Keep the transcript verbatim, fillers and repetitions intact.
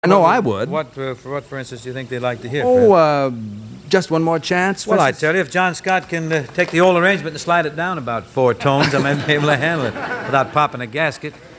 I know What I would- would. What, uh, for what, for instance, do you think they'd like to hear? Oh, Fred? uh, just one more chance. well, I Francis? tell you, if John Scott can uh, take the old arrangement and slide it down about four tones, I may be able to handle it without popping a gasket.